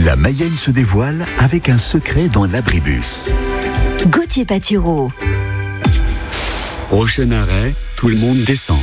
La Mayenne se dévoile avec un secret dans l'abribus. Gauthier Patireau. Prochain arrêt, tout le monde descend.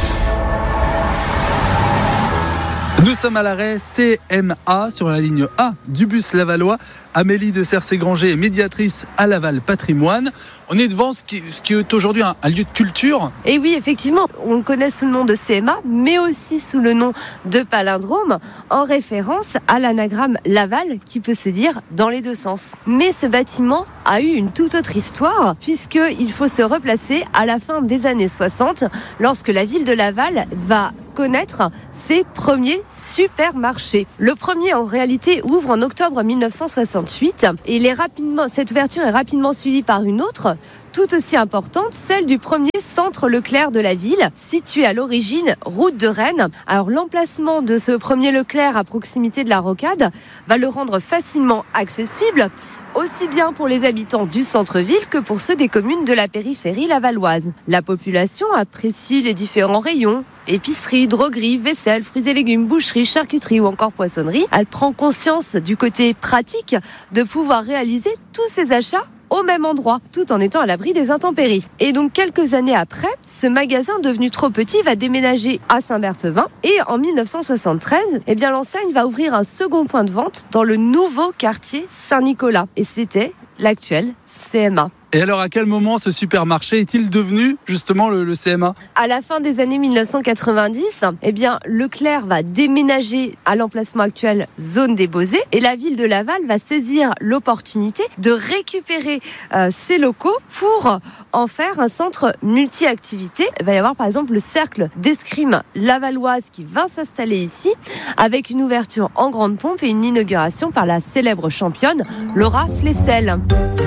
Nous sommes à l'arrêt CMA sur la ligne A du bus lavallois. Amélie de Cercé-Granger est médiatrice à Laval Patrimoine. On est devant ce qui est aujourd'hui un lieu de culture. Et oui, effectivement, on le connaît sous le nom de CMA, mais aussi sous le nom de palindrome, en référence à l'anagramme Laval, qui peut se dire dans les deux sens. Mais ce bâtiment a eu une toute autre histoire, puisqu'il faut se replacer à la fin des années 60, lorsque la ville de Laval va connaître ses premiers supermarchés. Le premier, en réalité, ouvre en octobre 1968 et cette ouverture est rapidement suivie par une autre, tout aussi importante, celle du premier centre Leclerc de la ville, situé à l'origine route de Rennes. Alors l'emplacement de ce premier Leclerc à proximité de la rocade va le rendre facilement accessible, aussi bien pour les habitants du centre-ville que pour ceux des communes de la périphérie lavalloise. La population apprécie les différents rayons, épicerie, droguerie, vaisselle, fruits et légumes, boucherie, charcuterie ou encore poissonnerie. Elle prend conscience du côté pratique de pouvoir réaliser tous ces achats au même endroit, tout en étant à l'abri des intempéries. Et donc quelques années après, ce magasin devenu trop petit va déménager à Saint-Berthevin et en 1973, l'enseigne va ouvrir un second point de vente dans le nouveau quartier Saint-Nicolas. Et c'était l'actuel CMA. Et alors, à quel moment ce supermarché est-il devenu justement le CMA ? À la fin des années 1990, Leclerc va déménager à l'emplacement actuel zone des Beaux-Arts et la ville de Laval va saisir l'opportunité de récupérer ces locaux pour en faire un centre multi-activités. Il va y avoir par exemple le cercle d'escrime lavalloise qui va s'installer ici avec une ouverture en grande pompe et une inauguration par la célèbre championne Laura Flessel.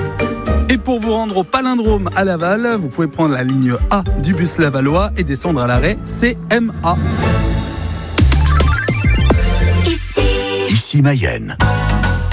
Et pour vous rendre au palindrome à Laval, vous pouvez prendre la ligne A du bus lavallois et descendre à l'arrêt CMA. Ici Mayenne.